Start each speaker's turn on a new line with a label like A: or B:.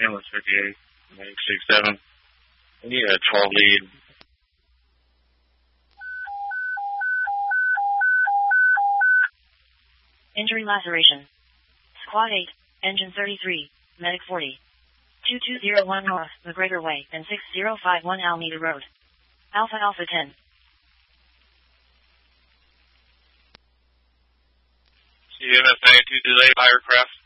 A: Ambulance 58, 967. We need a 12 lead.
B: Injury laceration. Squad 8, Engine 33, Medic 40. 2201 North, McGregor Way, and 6051 Alameda Road. Alpha Alpha 10.
A: CMS 92 delay, aircraft.